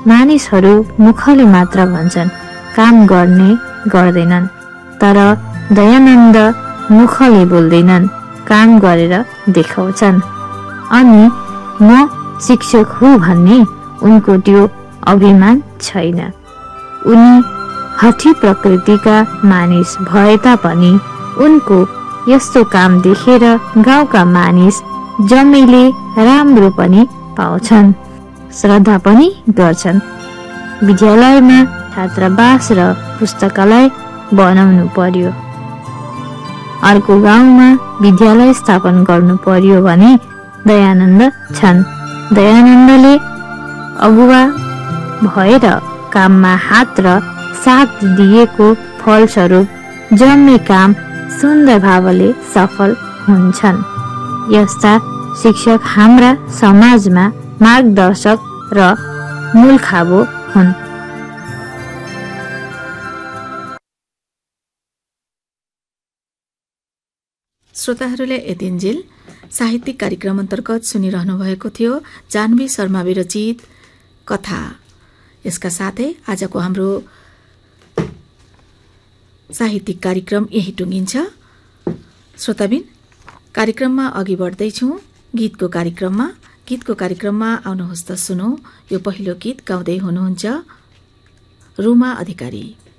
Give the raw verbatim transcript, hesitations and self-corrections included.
मानिसहरू मुखले मात्र भन्छन्, काम गर्ने गर्दैनन्। तर दयानन्द मुखले बोल्दैनन्, काम गरेर देखाउँछन्। अनि म शिक्षक हुँ भन्ने उनको त्यो अभिमान छैन। उनी हठी प्रकृतिका मानिस भए तापनि उनको यस्तो काम देखेर गाउँका मानिस जम्मैले राम्रो पनि पाउँछन्, श्रद्धा पनि गर्छन्। विद्यालयमा छात्रावास र पुस्तकालय बनाउनु पर्यो। अर्को गाउँमा विद्यालय स्थापन गर्नु पर्यो भने दयानन्द छन्। दयानन्दले अगुवा भएर काममा हात र साथ दिएको फलस्वरूप जम्मै काम सुन्दर भावले सफल हुन्छन्। यस्ता शिक्षक हाम्रा समाजमा मार्गदर्शक र मूलखाबो हुन्। श्रोताहरूले यतिन्जेल साहित्यिक कार्यक्रम अन्तर्गत सुनिरहनु भएको थियो जानवी शर्मा विरचित कथा। यसका साथै आजको हाम्रो साहित्यिक कार्यक्रम यही टुङ्गिन्छ। श्रोताबिन, कार्यक्रममा अघि बढ्दैछौँ गीतको कार्यक्रममा। गीतको कार्यक्रममा आउनुहोस् त सुनौ यो पहिलो गीत गाउँदै हुनुहुन्छ रुमा अधिकारी।